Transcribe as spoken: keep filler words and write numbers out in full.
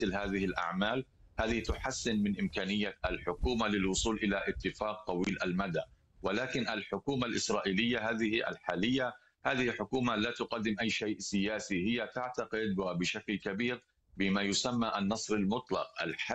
مثل هذه الأعمال، هذه تحسن من إمكانية الحكومة للوصول إلى اتفاق طويل المدى. ولكن الحكومة الإسرائيلية هذه الحالية هذه حكومة لا تقدم أي شيء سياسي، هي تعتقد بشكل كبير بما يسمى النصر المطلق،